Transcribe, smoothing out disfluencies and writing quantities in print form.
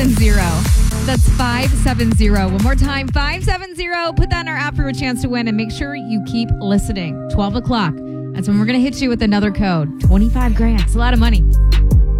570. That's 570. One more time, 570. Put that in our app for a chance to win, and make sure you keep listening. 12 o'clock. That's when we're going to hit you with another code. 25 grand. It's a lot of money.